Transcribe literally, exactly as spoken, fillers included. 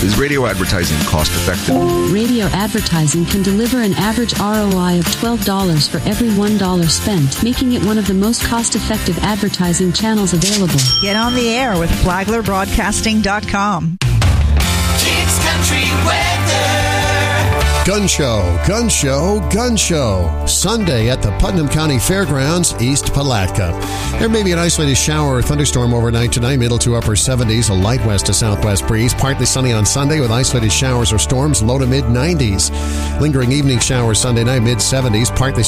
Is radio advertising cost effective? Radio advertising can deliver an average R O I of twelve dollars for every one dollar spent, making it one of the most cost-effective advertising channels available. Get on the air with Flagler Broadcasting dot com. Kicks Country Weather. Gun Show, Gun Show, Gun Show. Sunday at the Putnam County Fairgrounds, East Palatka. There may be an isolated shower or thunderstorm overnight tonight, middle to upper seventies, a light west to southwest breeze. Partly sunny on Sunday with isolated showers or storms, low to mid nineties. Lingering evening showers Sunday night, mid seventies, partly